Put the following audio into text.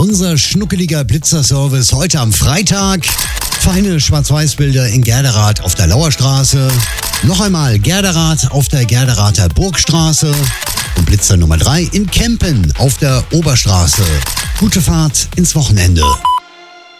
unser schnuckeliger Blitzerservice heute am Freitag. Feine Schwarz-Weiß-Bilder in Gerderath auf der Lauerstraße. Noch einmal Gerderath auf der Gerderather Burgstraße. Und Blitzer Nummer 3 in Kempen auf der Oberstraße. Gute Fahrt ins Wochenende.